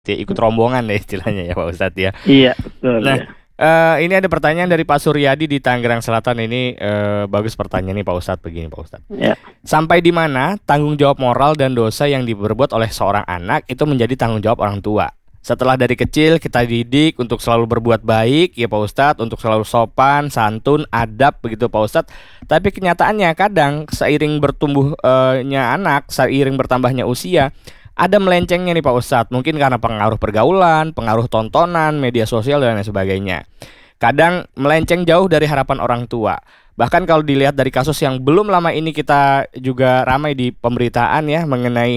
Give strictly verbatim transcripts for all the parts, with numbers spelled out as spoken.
Ya, ikut rombongan deh istilahnya ya Pak Ustadz ya. Iya, betul Nah, ya. eh, ini ada pertanyaan dari Pak Suryadi di Tangerang Selatan ini, eh, bagus pertanyaan nih Pak Ustadz, begini Pak Ustadz. Ya. Sampai di mana tanggung jawab moral dan dosa yang diperbuat oleh seorang anak itu menjadi tanggung jawab orang tua? Setelah dari kecil kita didik untuk selalu berbuat baik ya Pak Ustadz, untuk selalu sopan, santun, adab begitu Pak Ustadz. Tapi kenyataannya kadang seiring bertumbuhnya anak, seiring bertambahnya usia, ada melencengnya nih Pak Ustadz. Mungkin karena pengaruh pergaulan, pengaruh tontonan, media sosial dan lain sebagainya. Kadang melenceng jauh dari harapan orang tua. Bahkan kalau dilihat dari kasus yang belum lama ini kita juga ramai di pemberitaan ya mengenai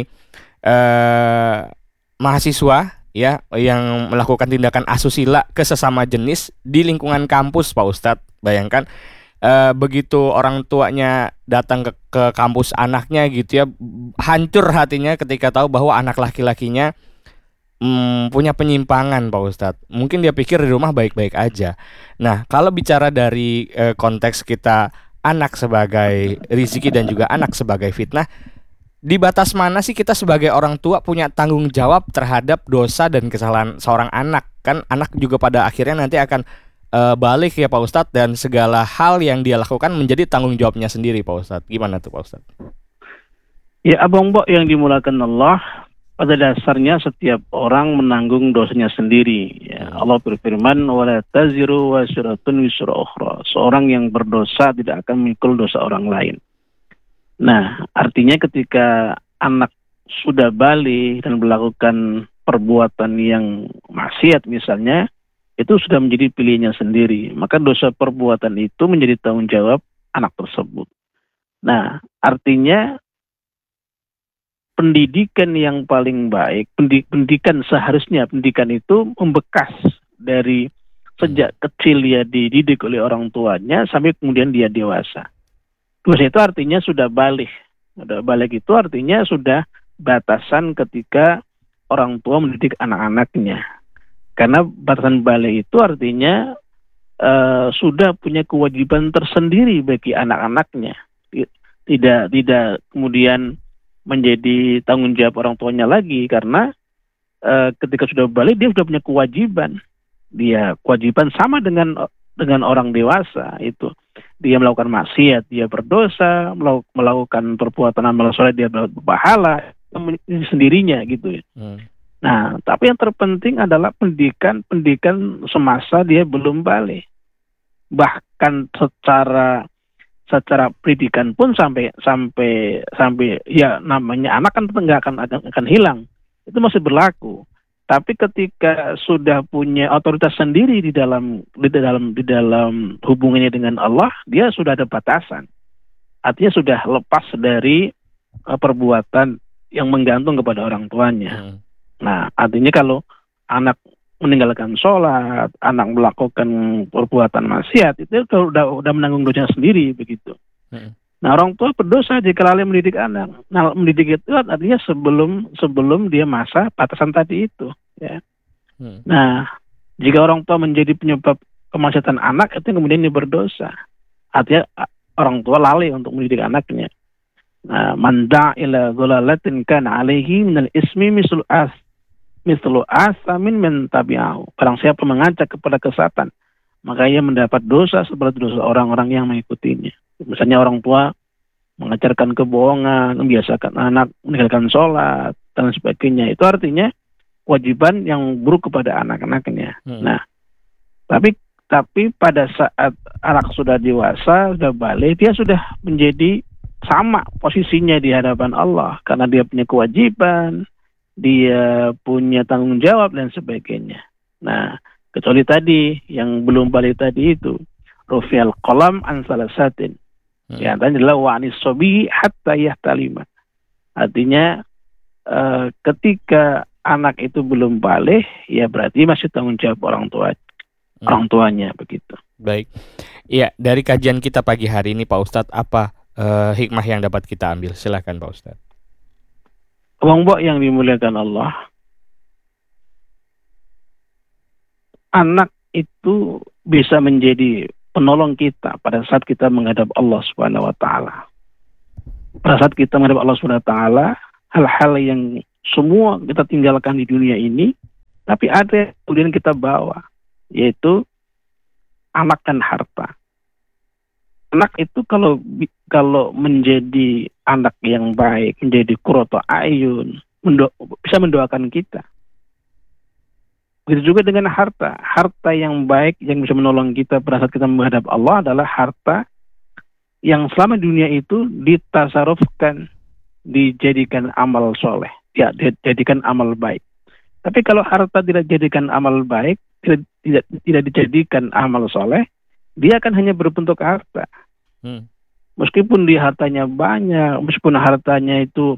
eh, mahasiswa ya yang melakukan tindakan asusila ke sesama jenis di lingkungan kampus Pak Ustadz. Bayangkan eh, begitu orang tuanya datang ke, ke kampus anaknya gitu ya, hancur hatinya ketika tahu bahwa anak laki-lakinya Hmm, punya penyimpangan Pak Ustadz. Mungkin dia pikir di rumah baik-baik aja. Nah, kalau bicara dari eh, konteks kita anak sebagai rizki dan juga anak sebagai fitnah, di batas mana sih kita sebagai orang tua punya tanggung jawab terhadap dosa dan kesalahan seorang anak? Kan anak juga pada akhirnya nanti akan eh, balik ya Pak Ustadz, dan segala hal yang dia lakukan menjadi tanggung jawabnya sendiri Pak Ustadz. Gimana tuh Pak Ustadz? Ya, Abang Bo yang dimulakan Allah, pada dasarnya setiap orang menanggung dosanya sendiri. Ya, Allah berfirman, "Wala taziru waziratun wisra ukhra." Seorang yang berdosa tidak akan memikul dosa orang lain. Nah, artinya ketika anak sudah balik dan melakukan perbuatan yang maksiat misalnya, itu sudah menjadi pilihannya sendiri. Maka dosa perbuatan itu menjadi tanggung jawab anak tersebut. Nah, artinya pendidikan yang paling baik, pendidikan seharusnya pendidikan itu membekas dari sejak kecil dia dididik oleh orang tuanya sampai kemudian dia dewasa. Dewasa itu artinya sudah balik. Sudah balik itu artinya sudah batasan ketika orang tua mendidik anak-anaknya. Karena batasan balik itu artinya uh, sudah punya kewajiban tersendiri bagi anak-anaknya. Tidak tidak kemudian menjadi tanggung jawab orang tuanya lagi, karena e, ketika sudah balik dia sudah punya kewajiban. Dia kewajiban sama dengan dengan orang dewasa itu. Dia melakukan maksiat, dia berdosa, melakukan perbuatan amal soleh, dia berpahala sendirinya gitu ya. Hmm. Nah, tapi yang terpenting adalah pendidikan pendidikan semasa dia belum balik. Bahkan secara secara pendidikan pun sampai sampai sampai ya namanya anak kan nggak akan, akan akan hilang, itu masih berlaku. Tapi ketika sudah punya otoritas sendiri di dalam di dalam di dalam hubungannya dengan Allah, dia sudah ada batasan. Artinya sudah lepas dari uh, perbuatan yang menggantung kepada orang tuanya. Hmm. Nah, artinya kalau anak meninggalkan sholat, anak melakukan perbuatan maksiat, itu udah udah menanggung dosanya sendiri begitu. Hmm. Nah, orang tua berdosa jika lalai mendidik anak. Nah, mendidik itu artinya sebelum sebelum dia masa batasan tadi itu, ya. Hmm. Nah, jika orang tua menjadi penyebab kemaksiatan anak, itu kemudian dia berdosa. Artinya orang tua lalai untuk mendidik anaknya. Nah, man da'a ila dhalalatin kana 'alaihi minal ismi mislu as mislu asamin men tabi'ahu. Barang siapa mengajak kepada kesesatan, maka ia mendapat dosa seperti dosa orang-orang yang mengikutinya. Misalnya orang tua mengajarkan kebohongan, membiasakan anak meninggalkan sholat dan sebagainya. Itu artinya kewajiban yang buruk kepada anak-anaknya. Hmm. Nah, tapi tapi pada saat anak sudah dewasa, sudah balik, dia sudah menjadi sama posisinya di hadapan Allah karena dia punya kewajiban, dia punya tanggung jawab dan sebagainya. Nah, kecuali tadi yang belum balik tadi itu, rufi'al qalam an salasatin. Hmm. Ya, tadi adalah wa anis sobi hatta yahtalima. Artinya uh, ketika anak itu belum balik, ya berarti masih tanggung jawab orang tua, hmm. orang tuanya begitu. Baik. Iya, dari kajian kita pagi hari ini Pak Ustadz, apa uh, hikmah yang dapat kita ambil? Silakan Pak Ustadz. Abang Bo yang dimuliakan Allah, anak itu bisa menjadi penolong kita pada saat kita menghadap Allah Subhanahu wa taala. Pada saat kita menghadap Allah Subhanahu wa taala, hal-hal yang semua kita tinggalkan di dunia ini, Tapi ada yang kemudian kita bawa, yaitu anak dan harta. Anak itu kalau kalau menjadi anak yang baik, menjadi qurratu ayun, mendo- bisa mendoakan kita. Begitu juga dengan harta. Harta yang baik yang bisa menolong kita pada saat kita menghadap Allah adalah harta yang selama dunia itu ditasarufkan, dijadikan amal soleh, ya, dijadikan amal baik. Tapi kalau harta tidak dijadikan amal baik, tidak, tidak, tidak dijadikan amal soleh, dia akan hanya berbentuk harta. Hmm. Meskipun dia hartanya banyak, meskipun hartanya itu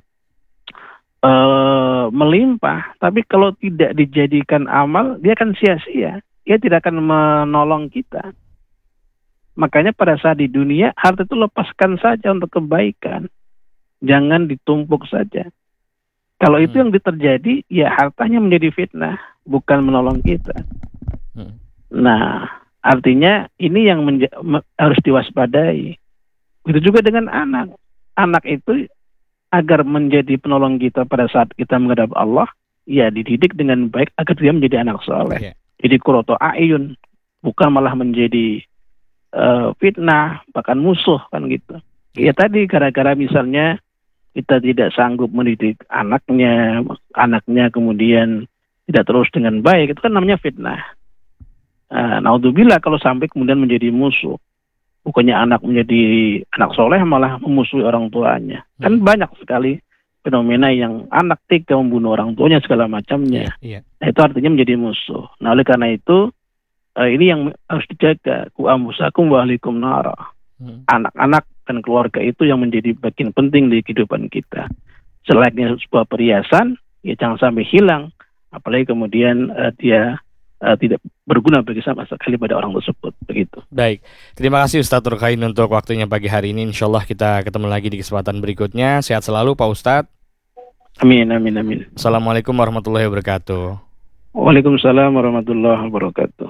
uh, melimpah, tapi kalau tidak dijadikan amal, dia akan sia-sia. Dia tidak akan menolong kita. Makanya pada saat di dunia, harta itu lepaskan saja untuk kebaikan. Jangan ditumpuk saja. Kalau hmm. itu yang terjadi, ya hartanya menjadi fitnah, bukan menolong kita. Hmm. Nah, artinya ini yang menja- harus diwaspadai. Begitu juga dengan anak. Anak itu agar menjadi penolong kita pada saat kita menghadap Allah, ya dididik dengan baik agar dia menjadi anak soleh. Yeah. Jadi qurratu a'yun, bukan malah menjadi uh, fitnah, bahkan musuh kan gitu. Ya tadi gara-gara misalnya kita tidak sanggup mendidik anaknya, anaknya kemudian tidak terus dengan baik, itu kan namanya fitnah. Uh, Naudzubillah kalau sampai kemudian menjadi musuh. Bukannya anak menjadi anak soleh malah memusuhi orang tuanya. Hmm. Kan banyak sekali fenomena yang anak tega membunuh orang tuanya segala macamnya. Yeah, yeah. Nah, itu artinya menjadi musuh. Nah oleh karena itu uh, ini yang harus dijaga. Ku ambusakum wa ahlikum nara. Hmm. Anak-anak dan keluarga itu yang menjadi bagian penting di kehidupan kita. Selayaknya sebuah perhiasan, ya jangan sampai hilang. Apalagi kemudian uh, dia uh, tidak berguna bagi sama sekali pada orang tersebut. Begitu. Baik, terima kasih Ustadz Turkain untuk waktunya pagi hari ini. Insya Allah kita ketemu lagi di kesempatan berikutnya. Sehat selalu Pak Ustadz. Amin, amin, amin. Assalamualaikum warahmatullahi wabarakatuh. Waalaikumsalam warahmatullahi wabarakatuh.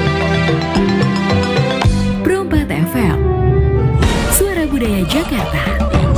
Pro empat F M, Suara Budaya Jakarta.